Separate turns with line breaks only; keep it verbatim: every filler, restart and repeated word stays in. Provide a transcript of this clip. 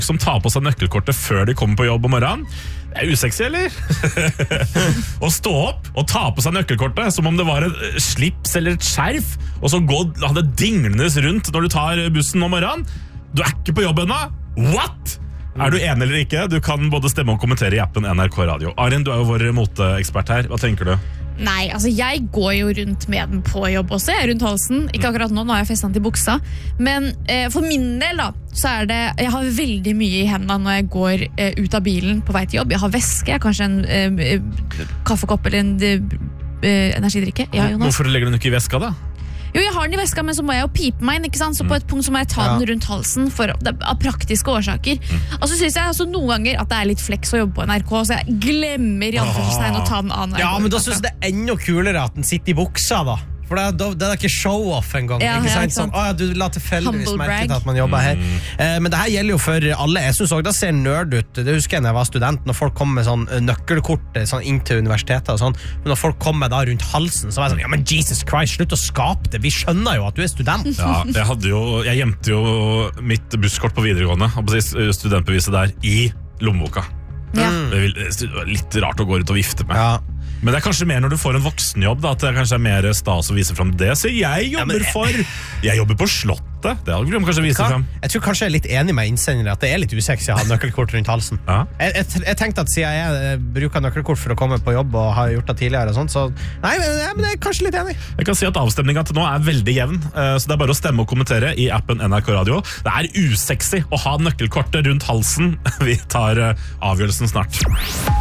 som tar på seg nøkkelkortet før de kommer på jobb om morgenen. Det er usexy, eller? Å stå opp og ta på seg nøkkelkortet som om det var et slips eller et skjerf, og så gå, ha det dinglendes rundt når du tar bussen om morgenen. Du er ikke på jobb ennå. What? Er du enig eller ikke? Du kan både stemme og kommentere i appen N R K Radio. Arin, du er jo vår moteekspert her. Hva tenker du?
Nei, altså jeg går jo rundt med den på jobb også, jeg er rundt halsen. Ikke akkurat nå, nå har jeg festet den til buksa. Men eh, for min del da, så er det, jeg har veldig mye i hendene når jeg går eh, ut av bilen på vei til jobb. Jeg har væske, kanskje en eh, kaffekopp eller en eh, energidrikke. Ja, Jonas?
Hvorfor legger du den ikke i veska da?
Jo, jeg har den i veska, men så må jeg jo pipe meg inn, ikke sant? Så på et punkt så må jeg ta
Ja.
den rundt halsen for, av praktiske årsaker. Og så synes jeg altså, noen ganger at det er litt flex å jobbe på N R K, så jeg glemmer i anførselstegn å ta den av. når jeg
Ja,
går
men da
ut,
synes
altså.
jeg det er enda kulere at den sitter i buksa da. For det er, da- det er ikke show-off en gang.
Ja,
ikke
ja,
sant?
ikke sant.
Sånn, «Å ja, du la tilfeldigvis
Humble
merke
brag.
til at man jobber her. Eh, men det her gjelder jo for alle. Jeg synes også det ser nerd ut. Det husker jeg når jeg var student, når folk kom med sånn eh, nøkkelkort eh, sånn inn til universitetet og sånn. Men når folk kom med da rundt halsen, så var jeg sånn, ja, men Jesus Christ, slutt å skape det. Vi skjønner jo at du er student.
Ja, jeg, hadde jo, jeg gjemte jo mitt busskort på videregående, og studentbeviset der, i lommeboka.
Ja.
Det er litt rart å gå ut og vifte med.
Ja.
Men det er kanskje mer når du får en voksenjobb da, at det kanskje er mer stas å vise frem det. Så jeg jobber
men-
for Jeg jobber på Slottet. Det hadde vi kanskje vise
Hva?
frem.
Jeg tror kanskje jeg er litt enig med innsendere at det er litt usexy å ha nøkkelkort rundt halsen.
Ja.
Jeg, jeg, jeg tenkte at siden jeg eh, bruker nøkkelkort for å komme på jobb og har gjort det tidligere og sånt, så nei, men, ja, men jeg er kanskje litt enig.
Jeg kan si at avstemningen til nå er veldig jevn, eh, så det er bare å stemme og kommentere i appen N R K Radio. Det er usexy å ha nøkkelkortet rundt halsen. Vi tar eh, avgjørelsen snart.